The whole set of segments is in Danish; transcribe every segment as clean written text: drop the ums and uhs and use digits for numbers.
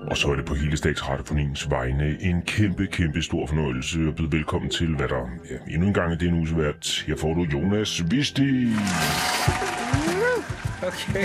Og så er det på hele Statsradiofoniens vegne en kæmpe stor fornøjelse at byde velkommen til, hvad der endnu en gang er den uges vært. Her får du Jonas Visti. Okay.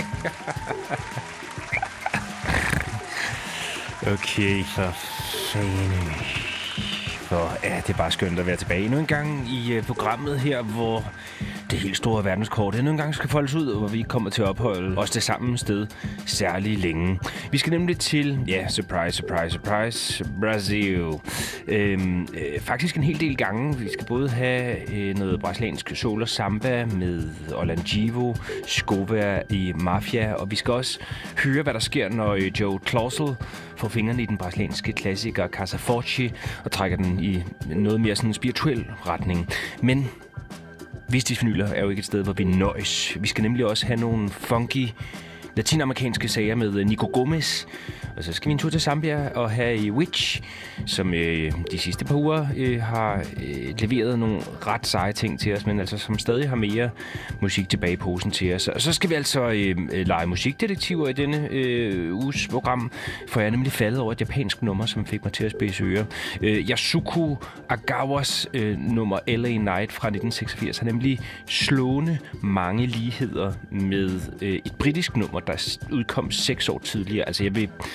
Okay, så fanden. For det er bare skønt at være tilbage endnu en gang i programmet her, hvor det helt store verdenskort endnu en gang skal foldes ud, og hvor vi kommer til at opholde os det samme sted særlig længe. Vi skal nemlig til, surprise, Brasil. Faktisk en hel del gange. Vi skal både have noget brasiliansk soul og samba med Olangivo, Scova i Mafia, og vi skal også høre, hvad der sker, når Joe Claussel får fingrene i den brasilianske klassiker Casa Forte og trækker den i noget mere sådan spirituel retning. Men Vistis Vinyler er jo ikke et sted, hvor vi nøjes. Vi skal nemlig også have nogle funky latinamerikanske sager med Nico Gomez. Og så skal vi en tur til Zambia og have Witch, som de sidste par uger har leveret nogle ret seje ting til os, men altså som stadig har mere musik tilbage i posen til os. Og så skal vi altså lege musikdetektiver i denne uges program, for jeg er nemlig faldet over et japansk nummer, som fik mig til at spidse ører. Yasuko Agawas nummer LA Night fra 1986 har nemlig slående mange ligheder med et britisk nummer, der udkom 6 år tidligere. Altså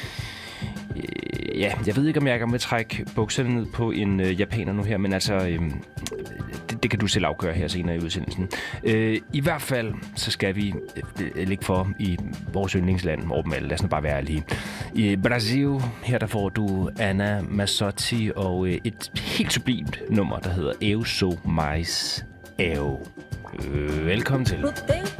jeg ved ikke, om jeg vil trække bukserne ned på en japaner nu her, men altså, det kan du selv afgøre her senere i udsendelsen. I hvert fald, så skal vi ligge for i vores yndlingsland over dem alle. Lad os nu bare være ærlige. I Brasil, her der får du Ana Massotti og et helt sublimt nummer, der hedder Eu Sou Mais Eu. Velkommen til.